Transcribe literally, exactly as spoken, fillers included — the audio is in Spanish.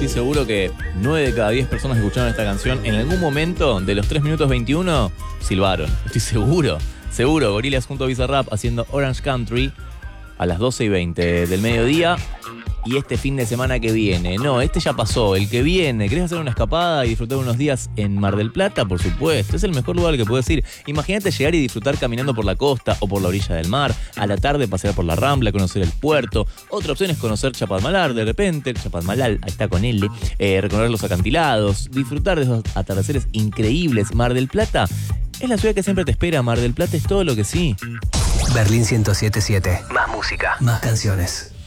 seguro que nueve de cada diez personas que escucharon esta canción en algún momento de los tres minutos veintiuno silbaron. Estoy seguro, seguro. Gorillaz junto a Bizarrap haciendo Orange Country a las doce y veinte del mediodía. Y este fin de semana que viene, no, este ya pasó, el que viene, ¿querés hacer una escapada y disfrutar unos días en Mar del Plata? Por supuesto, es el mejor lugar que puedes ir. Imagínate llegar y disfrutar caminando por la costa o por la orilla del mar, a la tarde pasear por la Rambla, conocer el puerto. Otra opción es conocer Chapadmalal de repente, Chapadmalal, ahí está con L, eh, recorrer los acantilados, disfrutar de esos atardeceres increíbles. Mar del Plata es la ciudad que siempre te espera, Mar del Plata es todo lo que sí. Berlín ciento siete punto siete. Más música, más canciones.